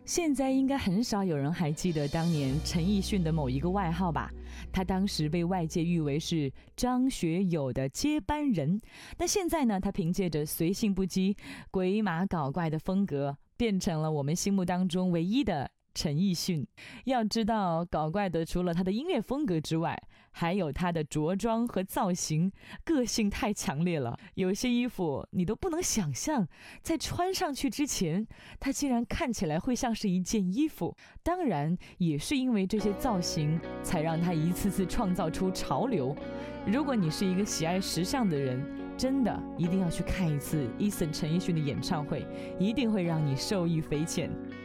现在应该很少有人还记得当年陈奕迅的某一个外号吧，他当时被外界誉为是张学友的接班人。但现在呢，他凭借着随性不羁、鬼马搞怪的风格，变成了我们心目当中唯一的陈奕迅。要知道，搞怪的除了他的音乐风格之外，还有他的着装和造型，个性太强烈了。有些衣服你都不能想象，在穿上去之前，它竟然看起来会像是一件衣服。当然，也是因为这些造型，才让他一次次创造出潮流。如果你是一个喜爱时尚的人，真的一定要去看一次Eason陈奕迅的演唱会，一定会让你受益匪浅。